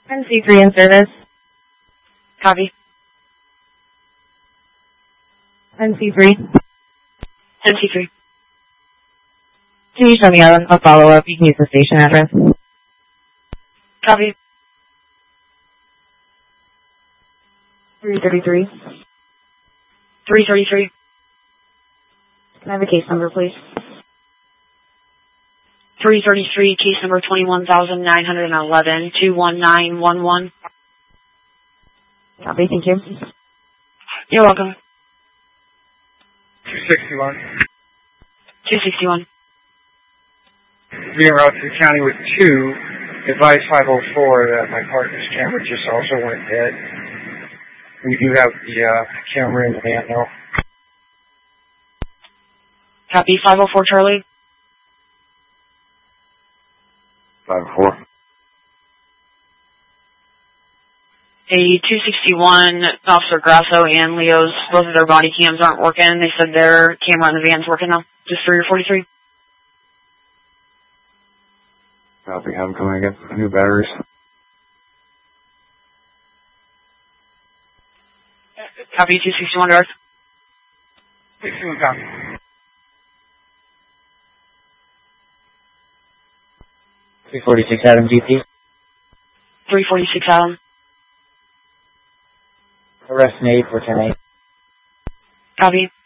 NC3 in service. Copy. NC3. NC3. Can you show me a follow-up? You can use the station address. Copy. 333. 333. Can I have a case number, please? 333, case number 21,911, 21911. Copy, thank you. You're welcome. 261. 261. Being route to the county with 2, advise 504 that my partner's camera just also went dead. We do have the camera in the van now. Copy, 504 Charlie. 504. A 261, Officer Grasso and Leo's, both of their body cams aren't working. They said their camera in the van's working now. Just 3 or 43. Copy, have them coming again. New batteries. Copy, 261 Darth. 61 copy. $346 Adam GP. 346 Adam. Arrest Nate for 10-8. Copy.